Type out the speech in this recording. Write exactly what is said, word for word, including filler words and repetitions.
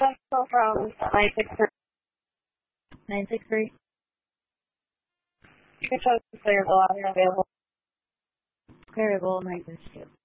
Central from nine six three. nine six three? You can choose variable audio available. Variable nine six two.